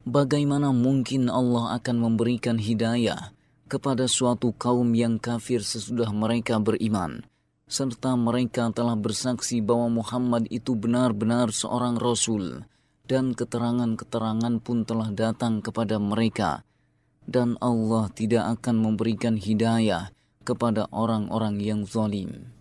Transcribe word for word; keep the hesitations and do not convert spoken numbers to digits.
Bagaimana mungkin Allah akan memberikan hidayah kepada suatu kaum yang kafir sesudah mereka beriman, serta mereka telah bersaksi bahwa Muhammad itu benar-benar seorang Rasul, dan keterangan-keterangan pun telah datang kepada mereka, dan Allah tidak akan memberikan hidayah kepada orang-orang yang zalim.